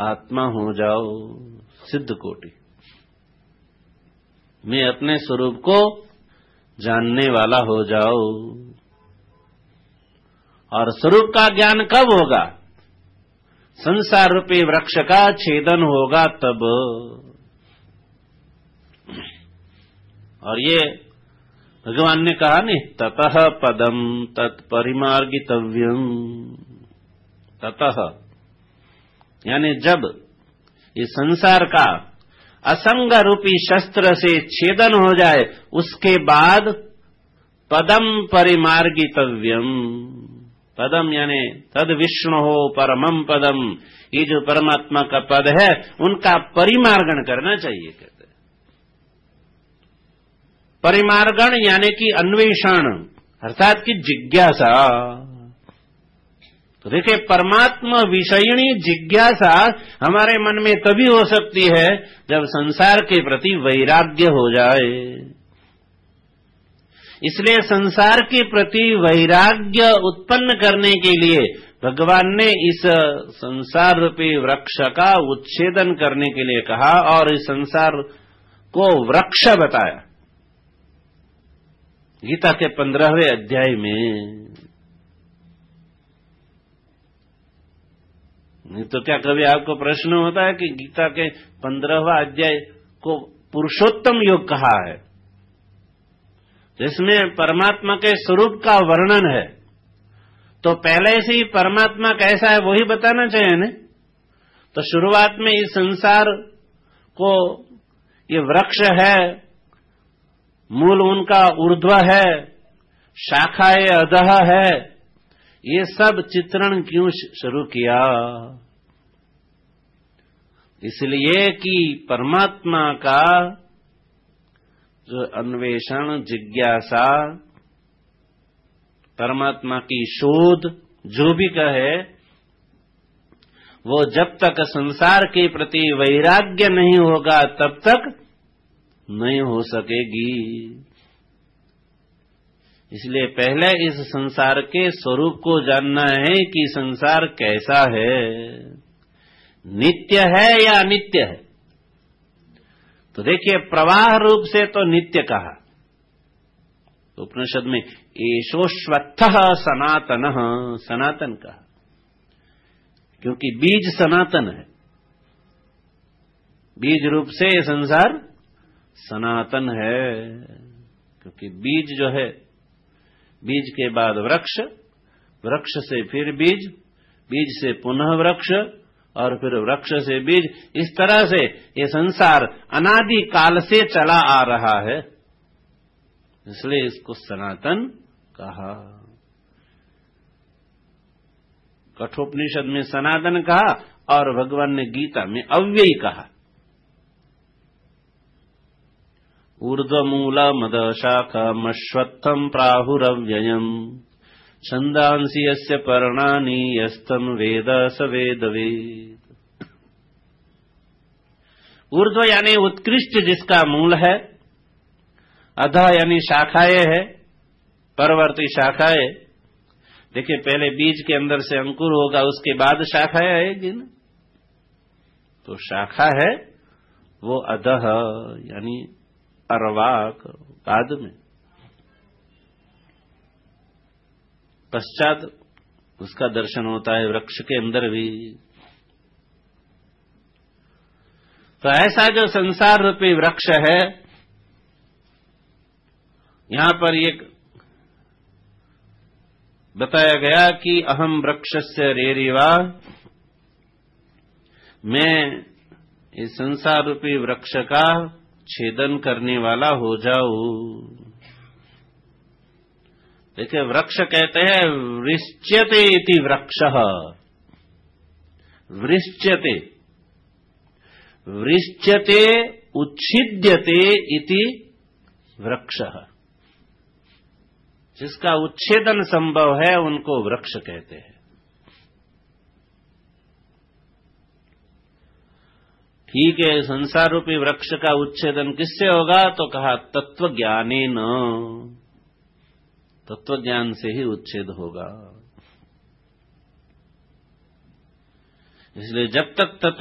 आत्मा हो जाओ, सिद्ध कोटि में अपने स्वरूप को जानने वाला हो जाओ। और स्वरूप का ज्ञान कब होगा? संसार रूपी वृक्ष का छेदन होगा तब। और ये भगवान ने कहा नहीं, ततः पदम तत्परिमार्गितव्यम। ततः यानी जब इस संसार का असंग रूपी शस्त्र से छेदन हो जाए, उसके बाद पदम परिमार्गितव्यम। पदम यानी तद विष्णु हो परमम पदम, ये जो परमात्मा का पद है उनका परिमार्गण करना चाहिए। कहते हैं परिमार्गण यानी कि अन्वेषण, अर्थात की जिज्ञासा। तो देखिए, परमात्मा विषयिणी जिज्ञासा हमारे मन में तभी हो सकती है जब संसार के प्रति वैराग्य हो जाए। इसलिए संसार के प्रति वैराग्य उत्पन्न करने के लिए भगवान ने इस संसार रूपी वृक्ष का उच्छेदन करने के लिए कहा और इस संसार को वृक्ष बताया गीता के 15वें अध्याय में। नहीं तो क्या कभी आपको प्रश्न होता है कि गीता के 15वां अध्याय को पुरुषोत्तम योग कहा है, जिसमें परमात्मा के स्वरूप का वर्णन है, तो पहले से ही परमात्मा कैसा है वही बताना चाहिए ना। तो शुरुआत में इस संसार को, ये वृक्ष है, मूल उनका ऊर्ध्व है, शाखाएं अधः है, ये सब चित्रण क्यों शुरू किया? इसलिए कि परमात्मा का जो अन्वेषण, जिज्ञासा, परमात्मा की शोध जो भी कहे, वो जब तक संसार के प्रति वैराग्य नहीं होगा तब तक नहीं हो सकेगी। इसलिए पहले इस संसार के स्वरूप को जानना है कि संसार कैसा है, नित्य है या अनित्य है। तो देखिए, प्रवाह रूप से तो नित्य कहा, तो उपनिषद में एषोश्वत्थः सनातनः, सनातन कहा, क्योंकि बीज सनातन है। बीज रूप से संसार सनातन है, क्योंकि बीज जो है, बीज के बाद वृक्ष, वृक्ष से फिर बीज, बीज से पुनः वृक्ष और फिर वृक्ष से बीज, इस तरह से ये संसार अनादि काल से चला आ रहा है, इसलिए इसको सनातन कहा। कठोपनिषद में सनातन कहा और भगवान ने गीता में अव्ययी कहा। ऊर्ध्वमूलमद शाखमश्वत्थं प्राहुरव्ययम् छन्दांसि यस्य पर्णानि यस्तं वेद स वेदवेद। ऊर्ध्व यानी उत्कृष्ट जिसका मूल है, अधः यानी शाखाएं है, परवर्ती शाखाएं। देखिए, पहले बीज के अंदर से अंकुर होगा, उसके बाद शाखाएं आएगी ना। तो शाखा है वो अधः यानी अर्वाक, बाद में, पश्चात उसका दर्शन होता है वृक्ष के अंदर भी। तो ऐसा जो संसार रूपी वृक्ष है, यहां पर एक बताया गया कि अहम वृक्षस्य रेरिवा, मैं इस संसार रूपी वृक्ष का छेदन करने वाला हो जाऊं। देखिए, वृक्ष कहते हैं वृश्च्यते इति वृक्षः, वृश्च्यते, वृश्च्यते उच्छिद्यते इति वृक्षः। जिसका उच्छेदन संभव है उनको वृक्ष कहते हैं। ठीक है, संसार रूपी वृक्ष का उच्छेदन किससे होगा? तो कहा तत्व ज्ञानेन, तत्व ज्ञान से ही उच्छेद होगा। इसलिए जब तक तत्व